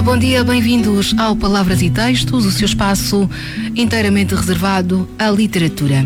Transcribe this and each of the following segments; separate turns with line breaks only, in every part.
Bom dia, bem-vindos ao Palavras e Textos, o seu espaço inteiramente reservado à literatura.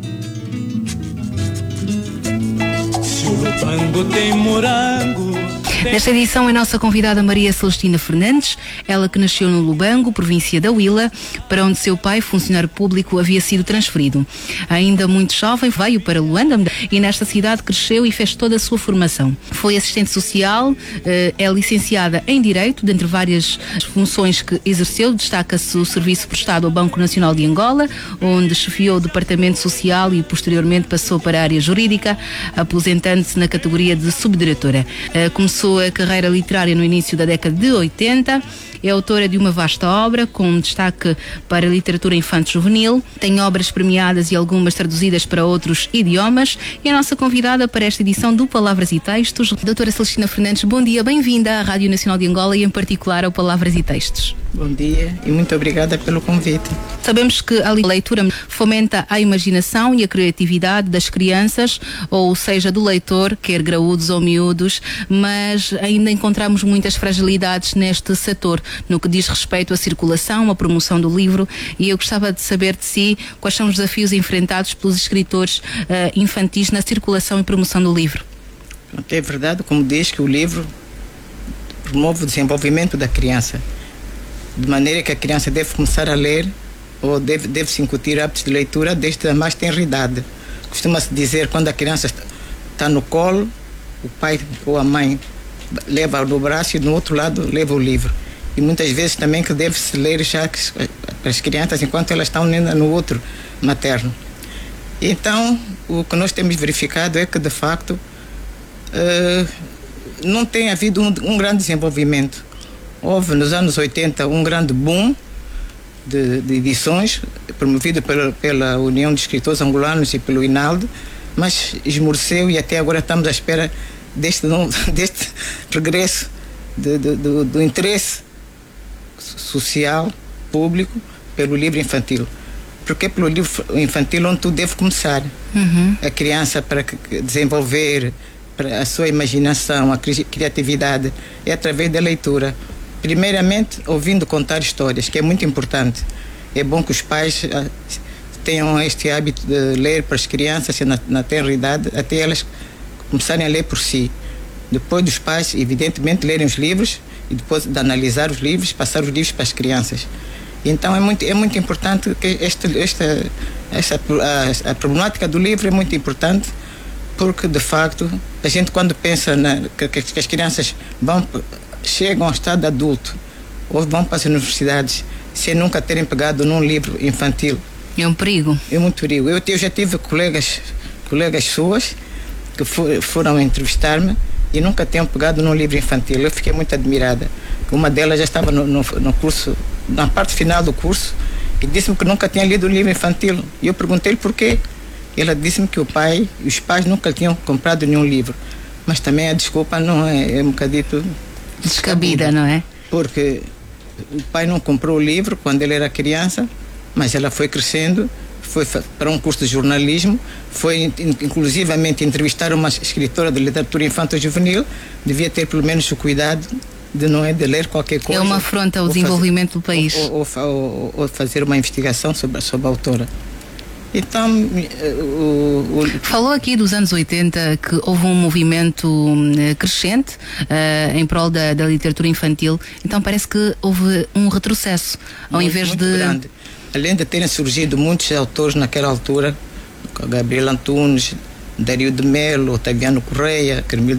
Se o bango tem morango.
Nesta edição é nossa convidada Maria Celestina Fernandes, ela que nasceu no Lubango, província da Huila, para onde seu pai, funcionário público, havia sido transferido. Ainda muito jovem, veio para Luanda e nesta cidade cresceu e fez toda a sua formação. Foi assistente social, é licenciada em Direito, dentre várias funções que exerceu, destaca-se o serviço prestado ao Banco Nacional de Angola, onde chefiou o Departamento Social e posteriormente passou para a área jurídica, aposentando-se na categoria de subdiretora. Começou a carreira literária no início da década de 80, é autora de uma vasta obra, com destaque para a literatura infanto-juvenil, tem obras premiadas e algumas traduzidas para outros idiomas, e a nossa convidada para esta edição do Palavras e Textos, doutora Celestina Fernandes, bom dia, bem-vinda à Rádio Nacional de Angola e em particular ao Palavras e Textos.
Bom dia e muito obrigada pelo convite.
Sabemos que a leitura fomenta a imaginação e a criatividade das crianças, ou seja, do leitor, quer graúdos ou miúdos, mas ainda encontramos muitas fragilidades neste setor, no que diz respeito à circulação, à promoção do livro, e eu gostava de saber de si quais são os desafios enfrentados pelos escritores infantis na circulação e promoção do livro.
É verdade, como diz, que o livro promove o desenvolvimento da criança, de maneira que a criança deve começar a ler ou deve-se incutir hábitos de leitura desde a mais tenra idade. Costuma-se dizer, quando a criança está no colo, o pai ou a mãe leva no braço e no outro lado leva o livro. E muitas vezes também que deve-se ler já para as crianças enquanto elas estão no outro materno. Então, o que nós temos verificado é que, de facto, não tem havido um grande desenvolvimento. Houve nos anos 80 um grande boom de edições, promovido pela União de Escritores Angolanos e pelo INALDE, mas esmoreceu e até agora estamos à espera deste regresso do interesse social, público, pelo livro infantil. Porque é pelo livro infantil onde tudo deve começar. A criança, para desenvolver a sua imaginação, a criatividade, é através da leitura. Primeiramente, ouvindo contar histórias, que é muito importante. É bom que os pais tenham este hábito de ler para as crianças na tenra idade, até elas começarem a ler por si. Depois dos pais, evidentemente, lerem os livros e depois de analisar os livros, passar os livros para as crianças. Então é muito importante que a problemática do livro é muito importante, porque de facto a gente, quando pensa que as crianças chegam ao estado adulto ou vão para as universidades sem nunca terem pegado num livro infantil,
é um perigo.
É muito perigo. Eu já tive colegas suas que foram entrevistar-me e nunca tinham pegado num livro infantil. Eu fiquei muito admirada. Uma delas já estava no curso, na parte final do curso, e disse-me que nunca tinha lido um livro infantil. E eu perguntei-lhe porquê. Ela disse-me que os pais nunca tinham comprado nenhum livro. Mas também a desculpa não é um bocadito
descabida, não é?
Porque o pai não comprou o livro quando ele era criança, mas ela foi crescendo, foi para um curso de jornalismo, foi inclusivamente entrevistar uma escritora de literatura infanto-juvenil, devia ter pelo menos o cuidado de ler qualquer coisa.
É uma afronta ao desenvolvimento do país.
Ou fazer uma investigação sobre a autora. Então,
falou aqui dos anos 80 que houve um movimento crescente em prol da literatura infantil, então parece que houve um retrocesso, ao invés
muito
de...
grande. Além de terem surgido muitos autores naquela altura, Gabriel Antunes, Dario de Melo, Otaviano Correia, Carmelo